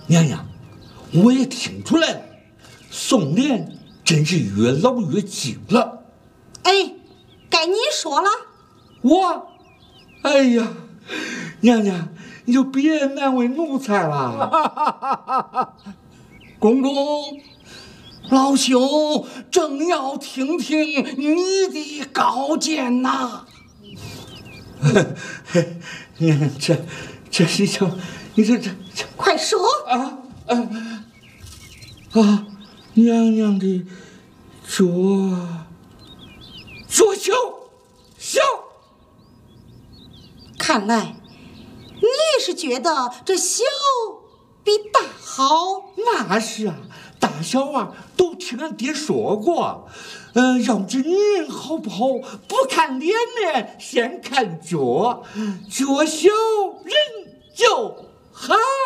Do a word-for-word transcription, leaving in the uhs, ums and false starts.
娘娘，我也听出来了，宋濂真是越老越精了。 哎，该你说了。 我，哎呀，娘娘，你就别难为奴才了。 公公，老兄正要听听你的高见呐。 娘娘，这这是叫你这这这， 快说啊啊啊！娘娘的左左袖袖。 看来你也是觉得这小比大好。 那是啊，大小啊都听俺爹说过。呃，要知女人好不好，不看脸面，先看脚，脚小人就好。